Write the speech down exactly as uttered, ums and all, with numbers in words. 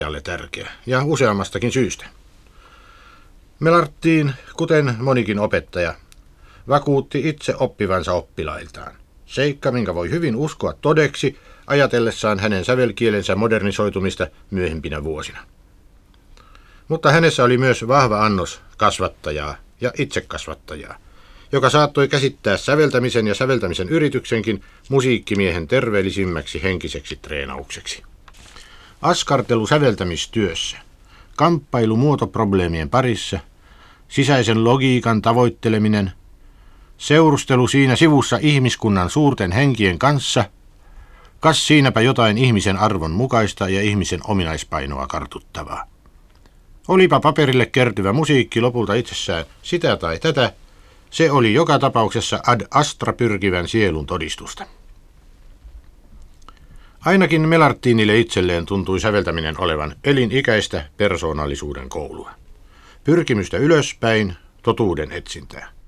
tärkeä, ja useammastakin syystä. Melartin, kuten monikin opettaja, vakuutti itse oppivansa oppilailtaan. Seikka, minkä voi hyvin uskoa todeksi, ajatellessaan hänen sävelkielensä modernisoitumista myöhempinä vuosina. Mutta hänessä oli myös vahva annos kasvattajaa ja itsekasvattajaa, joka saattoi käsittää säveltämisen ja säveltämisen yrityksenkin musiikkimiehen terveellisimmäksi henkiseksi treenaukseksi. Askartelu säveltämistyössä, kamppailu muotoprobleemien parissa, sisäisen logiikan tavoitteleminen, seurustelu siinä sivussa ihmiskunnan suurten henkien kanssa, kas siinäpä jotain ihmisen arvon mukaista ja ihmisen ominaispainoa kartuttavaa. Olipa paperille kertyvä musiikki lopulta itsessään sitä tai tätä, se oli joka tapauksessa ad astra pyrkivän sielun todistusta. Ainakin Melartinille itselleen tuntui säveltäminen olevan elinikäistä persoonallisuuden koulua. Pyrkimystä ylöspäin, totuuden etsintää.